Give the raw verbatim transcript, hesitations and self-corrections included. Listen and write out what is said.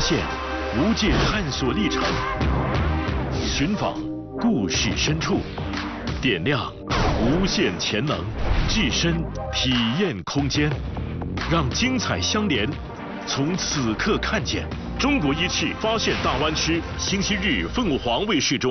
现无界探索历程，寻访故事深处，点亮无限潜能，置身体验空间，让精彩相连。从此刻看见中国一汽发现大湾区，星期日凤凰卫视中。